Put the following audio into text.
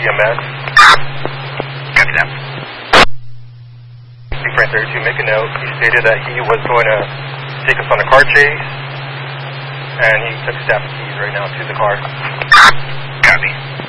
EMS. Copy that. Frank 32, make a note. He stated that he was going to take us on a car chase, and he took staff keys right now to the car. Copy.